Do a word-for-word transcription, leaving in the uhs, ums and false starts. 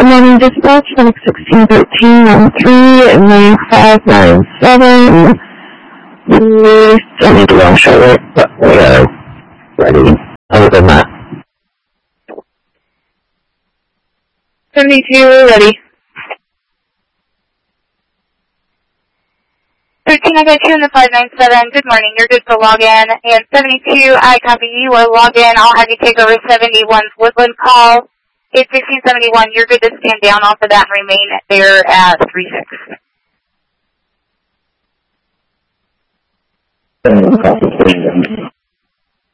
Good morning, dispatch, Phoenix sixteen thirteen one three, nine five nine seven. We still need to long shoulder, but we are ready. Other than that. seventy-two, ready. thirteen, I got you in the five nine seven. Good morning, you're good to log in. And seventy-two, I copy you, are logged in. I'll have you take over seventy-one's Woodland call. It's sixteen seventy-one, you're good to stand down off of that and remain there at three six.